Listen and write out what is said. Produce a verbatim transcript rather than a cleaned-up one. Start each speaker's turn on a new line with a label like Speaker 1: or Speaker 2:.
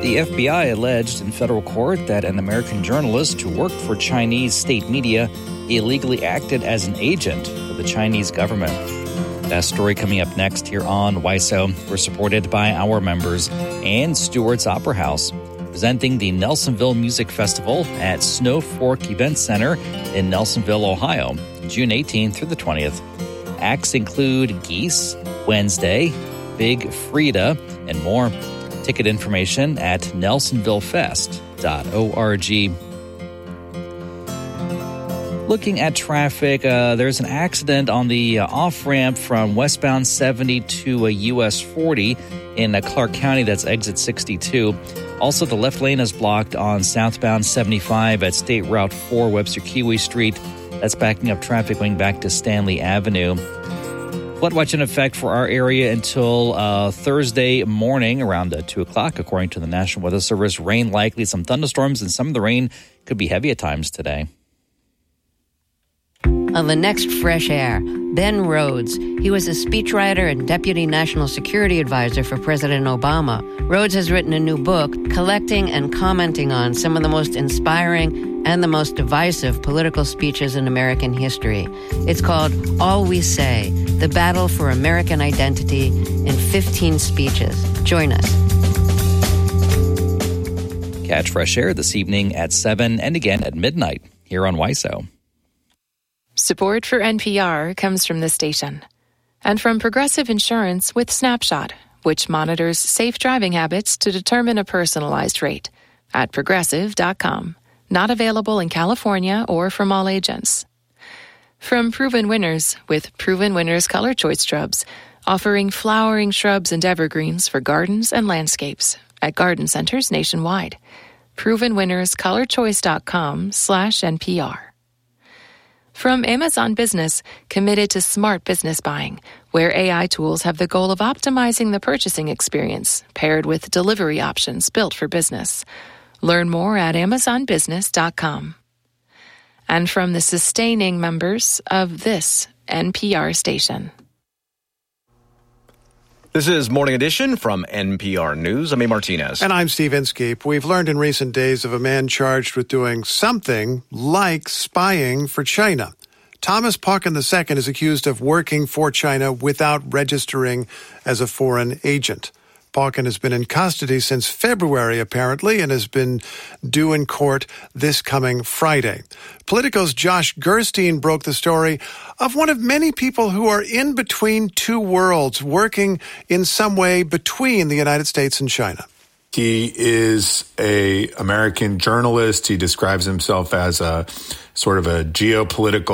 Speaker 1: The F B I alleged in federal court that an American journalist who worked for Chinese state media illegally acted as an agent for the Chinese government. That story coming up next here on W I S O. We're supported by our members and Stewart's Opera House, presenting the Nelsonville Music Festival at Snow Fork Event Center in Nelsonville, Ohio, June eighteenth through the twentieth. Acts include Geese, Wednesday, Big Frida, and more. Ticket information at nelsonville fest dot org. Looking at traffic, uh, there's an accident on the uh, off-ramp from westbound seventy to uh, U S forty in uh, Clark County. That's exit sixty-two. Also, the left lane is blocked on southbound seventy-five at State Route four, Webster Kiwi Street. That's backing up traffic going back to Stanley Avenue. Flood watch in effect for our area until uh, Thursday morning around uh, two o'clock, according to the National Weather Service. Rain likely, some thunderstorms, and some of the rain could be heavy at times today.
Speaker 2: On the next Fresh Air, Ben Rhodes. He was a speechwriter and deputy national security advisor for President Obama. Rhodes has written a new book collecting and commenting on some of the most inspiring and the most divisive political speeches in American history. It's called All We Say, The Battle for American Identity in fifteen Speeches. Join us.
Speaker 1: Catch Fresh Air this evening at seven and again at midnight here on W I S O.
Speaker 3: Support for N P R comes from this station and from Progressive Insurance with Snapshot, which monitors safe driving habits to determine a personalized rate at progressive dot com. Not available in California or from all agents. From Proven Winners with Proven Winners Color Choice Shrubs, offering flowering shrubs and evergreens for gardens and landscapes at garden centers nationwide. proven winners color choice dot com slash N P R. From Amazon Business, committed to smart business buying, where A I tools have the goal of optimizing the purchasing experience, paired with delivery options built for business. Learn more at amazon business dot com. And from the sustaining members of this N P R station.
Speaker 4: This is Morning Edition from N P R News. I'm A. Martinez.
Speaker 5: And I'm Steve Inskeep. We've learned in recent days of a man charged with doing something like spying for China. Thomas Pauken the Second is accused of working for China without registering as a foreign agent. Pauken has been in custody since February, apparently, and has been due in court this coming Friday. Politico's Josh Gerstein broke the story of one of many people who are in between two worlds, working in some way between the United States and China.
Speaker 6: He is a American journalist. He describes himself as a sort of a geopolitical